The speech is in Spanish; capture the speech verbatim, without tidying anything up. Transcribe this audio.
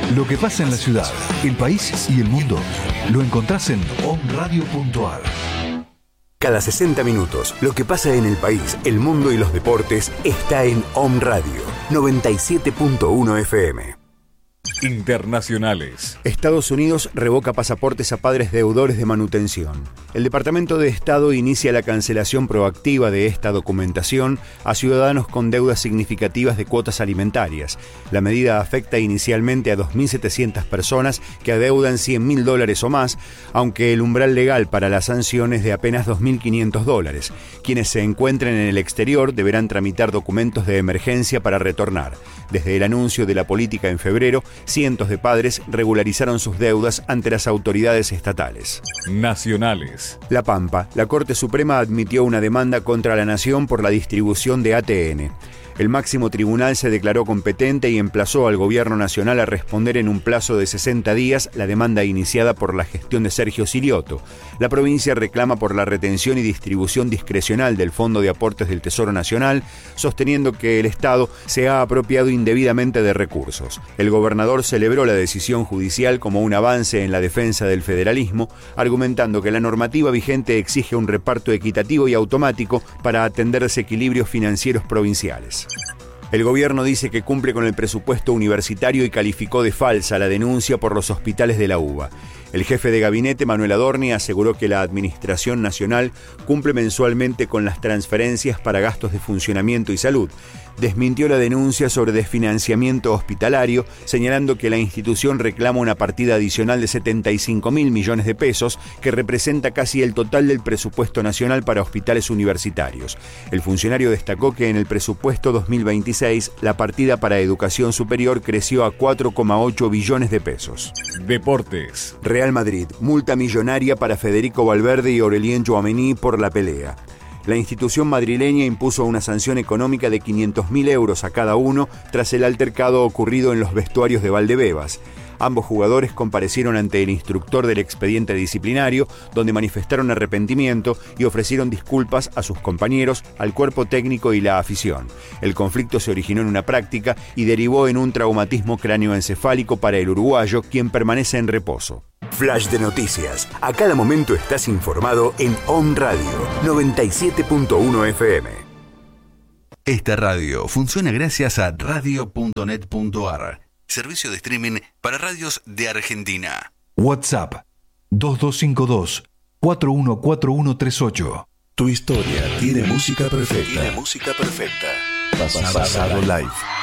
Lo que pasa en la ciudad, el país y el mundo lo encontrás en om radio punto a r. Cada sesenta minutos, lo que pasa en el país, el mundo y los deportes está en Om Radio noventa y siete punto uno F M. Internacionales. Estados Unidos revoca pasaportes a padres deudores de manutención. El Departamento de Estado inicia la cancelación proactiva de esta documentación a ciudadanos con deudas significativas de cuotas alimentarias. La medida afecta inicialmente a dos mil setecientas personas que adeudan cien mil dólares o más, aunque el umbral legal para la sanción es de apenas dos mil quinientos dólares. Quienes se encuentren en el exterior deberán tramitar documentos de emergencia para retornar. Desde el anuncio de la política en febrero, cientos de padres regularizaron sus deudas ante las autoridades estatales. Nacionales. La Pampa. La Corte Suprema admitió una demanda contra la Nación por la distribución de A T N. El máximo tribunal se declaró competente y emplazó al Gobierno Nacional a responder en un plazo de sesenta días la demanda iniciada por la gestión de Sergio Sirioto. La provincia reclama por la retención y distribución discrecional del Fondo de Aportes del Tesoro Nacional, sosteniendo que el Estado se ha apropiado indebidamente de recursos. El gobernador celebró la decisión judicial como un avance en la defensa del federalismo, argumentando que la normativa vigente exige un reparto equitativo y automático para atender desequilibrios financieros provinciales. El gobierno dice que cumple con el presupuesto universitario y calificó de falsa la denuncia por los hospitales de la UBA. El jefe de gabinete, Manuel Adorni, aseguró que la Administración Nacional cumple mensualmente con las transferencias para gastos de funcionamiento y salud. Desmintió la denuncia sobre desfinanciamiento hospitalario, señalando que la institución reclama una partida adicional de setenta y cinco mil millones de pesos, que representa casi el total del presupuesto nacional para hospitales universitarios. El funcionario destacó que en el presupuesto dos mil veintiséis la partida para educación superior creció a cuatro coma ocho billones de pesos. Deportes. Real Madrid, multa millonaria para Federico Valverde y Aurelien Tchouaméni por la pelea. La institución madrileña impuso una sanción económica de quinientos mil euros a cada uno tras el altercado ocurrido en los vestuarios de Valdebebas. Ambos jugadores comparecieron ante el instructor del expediente disciplinario, donde manifestaron arrepentimiento y ofrecieron disculpas a sus compañeros, al cuerpo técnico y la afición. El conflicto se originó en una práctica y derivó en un traumatismo cráneoencefálico para el uruguayo, quien permanece en reposo. Flash de noticias. A cada momento estás informado en Om Radio noventa y siete punto uno F M. Esta radio funciona gracias a radio punto net punto a r, servicio de streaming para radios de Argentina. WhatsApp dos dos cinco dos, cuatro uno cuatro uno tres ocho. Tu historia tiene música perfecta. Tiene música perfecta. Pasado Live.